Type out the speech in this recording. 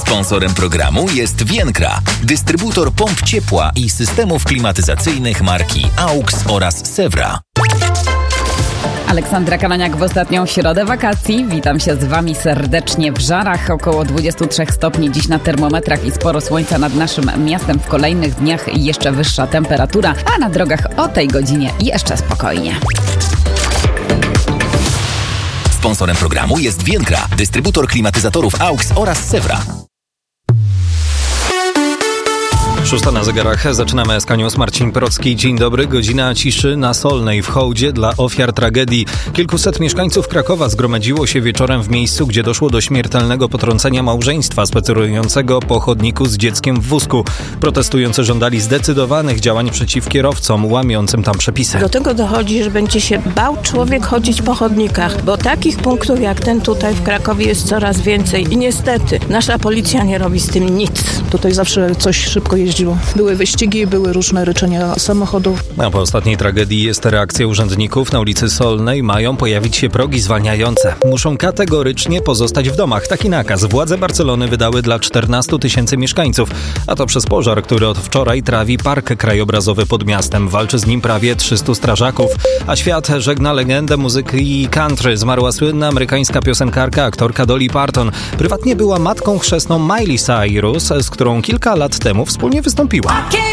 Sponsorem programu jest Vienkra, dystrybutor pomp ciepła i systemów klimatyzacyjnych marki AUX oraz Sewra. Aleksandra Kalaniak w ostatnią środę wakacji. Witam się z Wami serdecznie w Żarach. Około 23 stopni dziś na termometrach i sporo słońca nad naszym miastem. W kolejnych dniach jeszcze wyższa temperatura, a na drogach o tej godzinie jeszcze spokojnie. Sponsorem programu jest Vienkra, dystrybutor klimatyzatorów AUX oraz Sewra. 6 na zegarach. Zaczynamy SK News. Marcin Procki. Dzień dobry. Godzina ciszy na Solnej w hołdzie dla ofiar tragedii. Kilkuset mieszkańców Krakowa zgromadziło się wieczorem w miejscu, gdzie doszło do śmiertelnego potrącenia małżeństwa spacerującego po chodniku z dzieckiem w wózku. Protestujący żądali zdecydowanych działań przeciw kierowcom łamiącym tam przepisy. Do tego dochodzi, że będzie się bał człowiek chodzić po chodnikach, bo takich punktów jak ten tutaj w Krakowie jest coraz więcej i niestety nasza policja nie robi z tym nic. Tutaj zawsze coś szybko jeździło. Były wyścigi, były różne ryczenia samochodów. A po ostatniej tragedii jest reakcja urzędników. Na ulicy Solnej mają pojawić się progi zwalniające. Muszą kategorycznie pozostać w domach. Taki nakaz władze Barcelony wydały dla 14 000 mieszkańców. A to przez pożar, który od wczoraj trawi park krajobrazowy pod miastem. Walczy z nim prawie 300 strażaków. A świat żegna legendę muzyki country. Zmarła słynna amerykańska piosenkarka, aktorka Dolly Parton. Prywatnie była matką chrzestną Miley Cyrus, z którą kilka lat temu wspólnie wystąpiła.